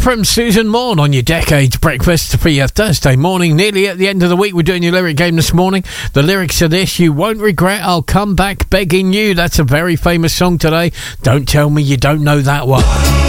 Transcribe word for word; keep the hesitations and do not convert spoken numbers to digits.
from Susan Morn on your Decades Breakfast for your Thursday morning. Nearly at the end of the week, we're doing your lyric game this morning. The lyrics are this: you won't regret, I'll come back begging you. That's a very famous song today. Don't tell me you don't know that one.